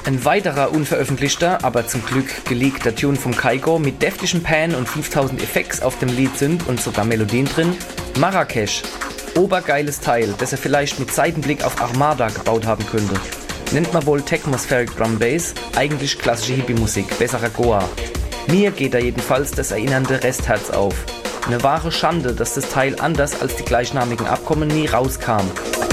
Ein weiterer unveröffentlichter, aber zum Glück geleakter Tune vom Kygo mit deftigem Pan und 5000 Effekts auf dem Lied sind und sogar Melodien drin. Marrakesch. Obergeiles Teil, das er vielleicht mit Seitenblick auf Armada gebaut haben könnte. Nennt man wohl Technospheric Drum Bass, eigentlich klassische Hippie-Musik, besserer Goa. Mir geht da jedenfalls das erinnernde Restherz auf. Eine wahre Schande, dass das Teil anders als die gleichnamigen Abkommen nie rauskam.